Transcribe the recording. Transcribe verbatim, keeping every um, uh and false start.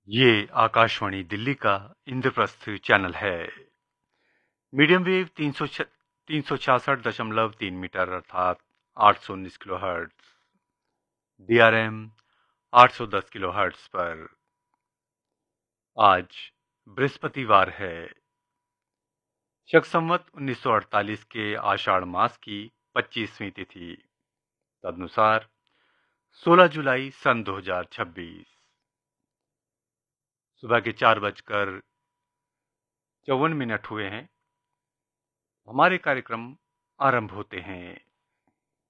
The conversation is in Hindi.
ये आकाशवाणी दिल्ली का इंद्रप्रस्थ चैनल है। मीडियम वेव तीन सौ तीन सौ छियासठ दशमलव तीन मीटर अर्थात आठ सौ उन्नीस kilo hertz, D R M आठ सौ दस किलो हर्ट्ज पर आज बृहस्पतिवार है। शक संवत उन्नीस सौ अड़तालीस के आषाढ़ मास की पच्चीसवीं तिथि, तदनुसार सोलह जुलाई सन दो हजार छब्बीस, सुबह के चार बजकर चौवन मिनट हुए हैं। हमारे कार्यक्रम आरंभ होते हैं।